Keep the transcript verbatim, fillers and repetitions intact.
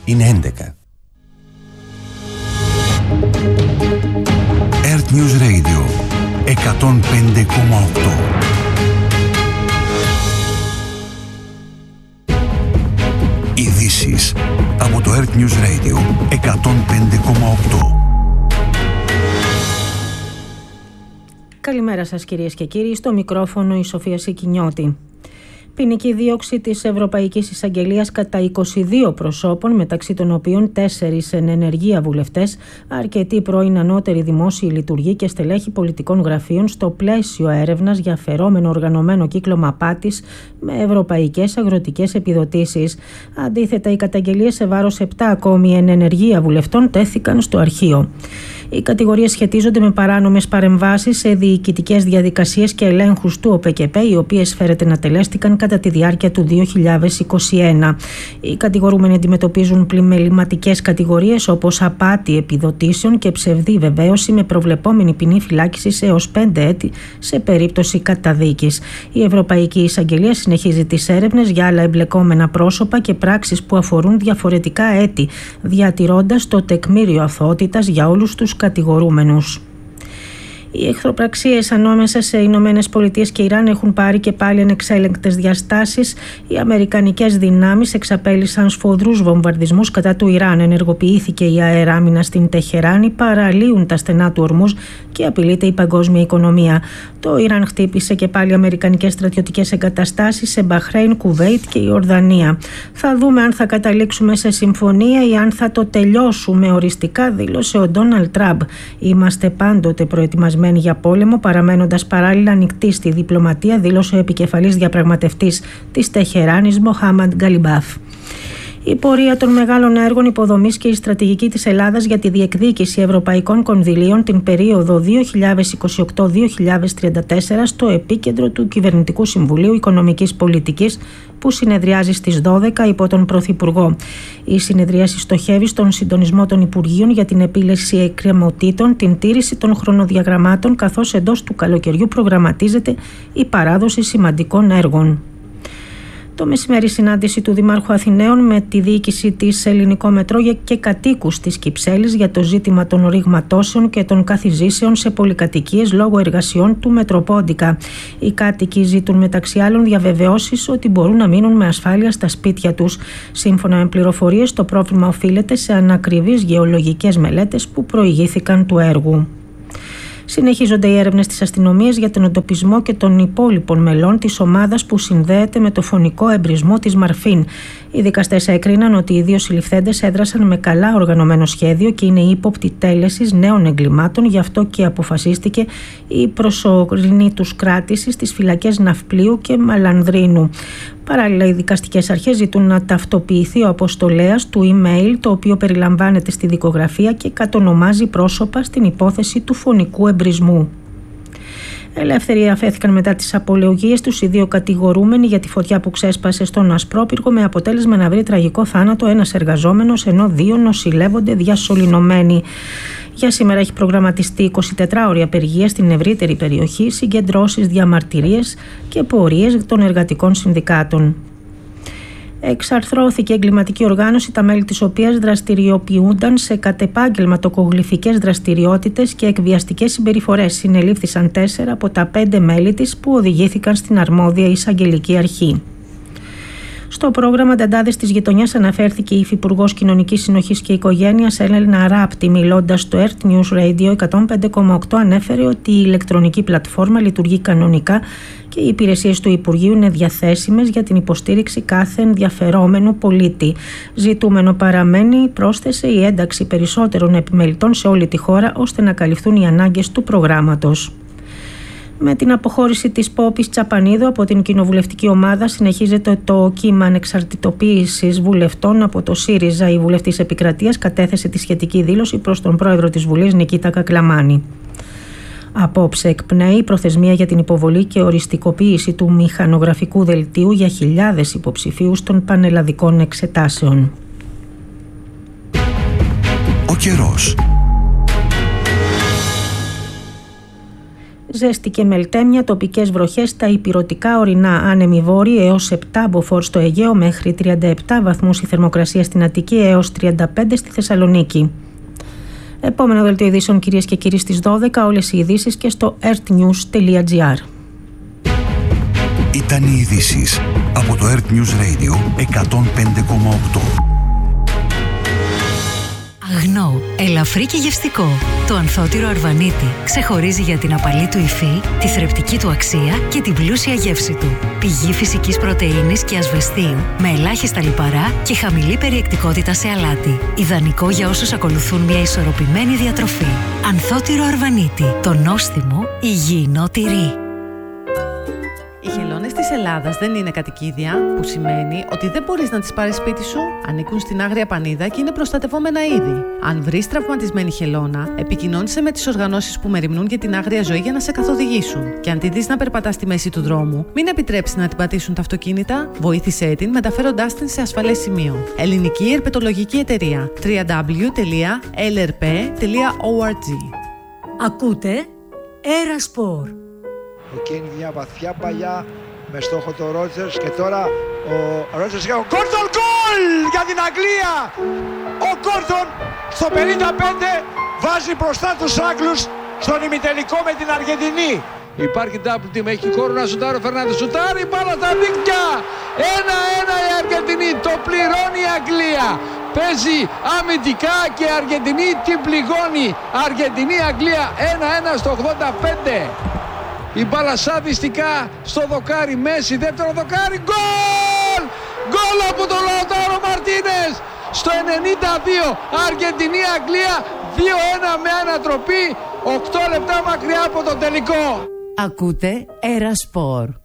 είναι έντεκα. Earth News Radio εκατόν πέντε κόμμα οκτώ. Ειδήσεις από το Earth News Radio εκατόν πέντε κόμμα οκτώ. Καλημέρα σας κυρίες και κύριοι, στο μικρόφωνο η Σοφία Σικινιώτη. Ποινική δίωξη της Ευρωπαϊκής Εισαγγελίας κατά είκοσι δύο προσώπων, μεταξύ των οποίων τέσσερις εν ενεργεία βουλευτές, αρκετοί πρώην ανώτεροι δημόσιοι λειτουργοί και στελέχοι πολιτικών γραφείων, στο πλαίσιο έρευνας για φερόμενο οργανωμένο κύκλωμα απάτης με ευρωπαϊκές αγροτικές επιδοτήσεις. Αντίθετα, οι καταγγελίες σε βάρος επτά ακόμη εν ενεργεία βουλευτών τέθηκαν στο αρχείο. Οι κατηγορίες σχετίζονται με παράνομες παρεμβάσεις σε διοικητικές διαδικασίες και ελέγχους του ΟΠΕΚΕΠΕ, οι οποίες φέρεται να τελέστηκαν κατά τη διάρκεια του δύο χιλιάδες είκοσι ένα. Οι κατηγορούμενοι αντιμετωπίζουν πλημεληματικές κατηγορίες όπως απάτη επιδοτήσεων και ψευδή βεβαίωση με προβλεπόμενη ποινή φυλάκισης έως πέντε έτη σε περίπτωση καταδίκης. Η Ευρωπαϊκή Εισαγγελία συνεχίζει τις έρευνες για άλλα εμπλεκόμενα πρόσωπα και πράξεις που αφορούν διαφορετικά έτη, διατηρώντας το τεκμήριο αθωότητας για όλους τους κατηγορούμενους. Οι εχθροπραξίες ανάμεσα σε Ηνωμένες Πολιτείες και Ιράν έχουν πάρει και πάλι ανεξέλεγκτες διαστάσεις. Οι αμερικανικές δυνάμεις εξαπέλυσαν σφοδρούς βομβαρδισμούς κατά του Ιράν. Ενεργοποιήθηκε η αεράμινα στην Τεχεράνη, παραλύουν τα στενά του ορμούς και απειλείται η παγκόσμια οικονομία. Το Ιράν χτύπησε και πάλι αμερικανικές στρατιωτικές εγκαταστάσεις σε Μπαχρέιν, Κουβέιτ και Ιορδανία. Θα δούμε αν θα καταλήξουμε σε συμφωνία ή αν θα το τελειώσουμε οριστικά, δήλωσε ο Ντόναλντ Τραμπ. Είμαστε πάντοτε προετοιμασμένοι για πόλεμο, παραμένοντας παράλληλα ανοιχτοί στη διπλωματία, δήλωσε ο επικεφαλής διαπραγματευτής της Τεχεράνης, Μοχάμαντ Γκαλιμπάφ. Η πορεία των μεγάλων έργων υποδομής και η στρατηγική της Ελλάδας για τη διεκδίκηση ευρωπαϊκών κονδυλίων την περίοδο δύο χιλιάδες είκοσι οκτώ με δύο χιλιάδες τριάντα τέσσερα στο επίκεντρο του Κυβερνητικού Συμβουλίου Οικονομικής Πολιτικής, που συνεδριάζει στις δώδεκα υπό τον Πρωθυπουργό. Η συνεδρίαση στοχεύει στον συντονισμό των Υπουργείων για την επίλυση εκκρεμωτήτων, την τήρηση των χρονοδιαγραμμάτων, καθώς εντός του καλοκαιριού προγραμματίζεται η παράδοση σημαντικών έργων. Το μεσημέρι συνάντηση του Δημάρχου Αθηναίων με τη διοίκηση της Ελληνικό Μετρό και κατοίκους της Κυψέλης για το ζήτημα των ρηγματώσεων και των καθιζήσεων σε πολυκατοικίες λόγω εργασιών του Μετροπόντικα. Οι κάτοικοι ζητούν μεταξύ άλλων διαβεβαιώσεις ότι μπορούν να μείνουν με ασφάλεια στα σπίτια τους. Σύμφωνα με πληροφορίες, το πρόβλημα οφείλεται σε ανακριβείς γεωλογικές μελέτες που προηγήθηκαν του έργου. Συνεχίζονται οι έρευνες της αστυνομίας για τον εντοπισμό και των υπόλοιπων μελών της ομάδας που συνδέεται με το φωνικό εμπρισμό της Μαρφίν. Οι δικαστές έκριναν ότι οι δύο συλληφθέντες έδρασαν με καλά οργανωμένο σχέδιο και είναι ύποπτοι τέλεσης νέων εγκλημάτων, γι' αυτό και αποφασίστηκε η προσωρινή τους κράτηση στις φυλακές Ναυπλίου και Μαλανδρίνου. Παράλληλα, οι δικαστικές αρχές ζητούν να ταυτοποιηθεί ο αποστολέας του email, το οποίο περιλαμβάνεται στη δικογραφία και κατονομάζει πρόσωπα στην υπόθεση του φωνικού εμπρισμού. Ελεύθεροι αφέθηκαν μετά τις απολογίες τους οι δύο κατηγορούμενοι για τη φωτιά που ξέσπασε στον Ασπρόπυργο, με αποτέλεσμα να βρει τραγικό θάνατο ένας εργαζόμενος, ενώ δύο νοσηλεύονται διασωληνωμένοι. Για σήμερα έχει προγραμματιστεί εικοσιτετράωρη απεργία στην ευρύτερη περιοχή, συγκεντρώσεις, διαμαρτυρίες και πορείες των εργατικών συνδικάτων. Εξαρθρώθηκε εγκληματική οργάνωση, τα μέλη της οποίας δραστηριοποιούνταν σε κατεπάγγελματοκογλυφικές δραστηριότητες και εκβιαστικές συμπεριφορές. Συνελήφθησαν τέσσερα από τα πέντε μέλη της που οδηγήθηκαν στην αρμόδια εισαγγελική αρχή. Στο πρόγραμμα Νταντάδες της Γειτονιάς αναφέρθηκε η Υφυπουργός Κοινωνικής Συνοχής και Οικογένειας Έλενα Ράπτη, μιλώντας στο Earth News Radio εκατόν πέντε κόμμα οκτώ, ανέφερε ότι η ηλεκτρονική πλατφόρμα λειτουργεί κανονικά και οι υπηρεσίες του Υπουργείου είναι διαθέσιμες για την υποστήριξη κάθε ενδιαφερόμενου πολίτη. Ζητούμενο παραμένει, πρόσθεσε, η ένταξη περισσότερων επιμελητών σε όλη τη χώρα ώστε να καλυφθούν οι ανάγκες του προγράμματος. Με την αποχώρηση της Πόπης Τσαπανίδου από την κοινοβουλευτική ομάδα συνεχίζεται το κύμα ανεξαρτητοποίησης βουλευτών από το ΣΥΡΙΖΑ. Η βουλευτής Επικρατείας κατέθεσε τη σχετική δήλωση προς τον πρόεδρο της Βουλής Νικήτα Κακλαμάνη. Απόψε εκπνέει η προθεσμία για την υποβολή και οριστικοποίηση του μηχανογραφικού δελτίου για χιλιάδες υποψηφίους των πανελλαδικών εξετάσεων. Ο καιρός. Ζέστη και μελτέμια, τοπικές βροχές στα ηπειρωτικά ορεινά, άνεμοι βόρειοι έως επτά μποφόρ στο Αιγαίο, μέχρι τριάντα επτά βαθμούς η θερμοκρασία στην Αττική έως τριάντα πέντε στη Θεσσαλονίκη. Επόμενο δελτίο ειδήσεων, κυρίες και κύριοι, στις δώδεκα. Όλες οι ειδήσεις και στο earthnews τελεία gr. Ήταν οι ειδήσεις από το Earth News Radio εκατόν πέντε κόμμα οκτώ. Αγνό, ελαφρύ και γευστικό. Το ανθότυρο Αρβανίτη ξεχωρίζει για την απαλή του υφή, τη θρεπτική του αξία και την πλούσια γεύση του. Πηγή φυσικής πρωτεΐνης και ασβεστίου, με ελάχιστα λιπαρά και χαμηλή περιεκτικότητα σε αλάτι. Ιδανικό για όσους ακολουθούν μια ισορροπημένη διατροφή. Ανθότυρο Αρβανίτη, το νόστιμο υγιεινό τυρί. Οι χελώνες της Ελλάδας δεν είναι κατοικίδια, που σημαίνει ότι δεν μπορείς να τις πάρεις σπίτι σου. Ανήκουν στην Άγρια Πανίδα και είναι προστατευόμενα είδη. Αν βρεις τραυματισμένη χελώνα, επικοινώνησε με τις οργανώσεις που μεριμνούν για την άγρια ζωή για να σε καθοδηγήσουν. Και αν τη δεις να περπατά στη μέση του δρόμου, μην επιτρέψεις να την πατήσουν τα αυτοκίνητα. Βοήθησέ την μεταφέροντάς την σε ασφαλές σημείο. Ελληνική Ερπετολογική Εταιρεία. double-u double-u double-u τελεία ελ αρ πι τελεία ο αρ τζι. Ακούτε Aerosport. Εκείνη μια βαθιά παλιά με στόχο το Ρότζερς και τώρα ο Ρότζερς και ο Γκόρντον γκολ για την Αγγλία! Ο Γκόρντον στο πενήντα πέντε βάζει μπροστά τους Άγγλους στον ημιτελικό με την Αργεντινή. Υπάρχει double team, έχει χώρο να σουτάρει ο Φερνάντες, σουτάρει, μπάλα στα δίκτυα! ένα-ένα η Αργεντινή, το πληρώνει η Αγγλία. Παίζει αμυντικά και η Αργεντινή την πληγώνει. Αργεντινή-Αγγλία ένα-ένα στο ογδόντα πέντε. Η μπάλα σαδιστικά στο δοκάρι, Μέση, δεύτερο δοκάρι, γκολ! Γκολ από τον Λαουτάρο Μαρτίνες! Στο ενενήντα δύο, Αργεντινή-Αγγλία, δύο ένα με ανατροπή, οκτώ λεπτά μακριά από τον τελικό. Ακούτε Aerosport.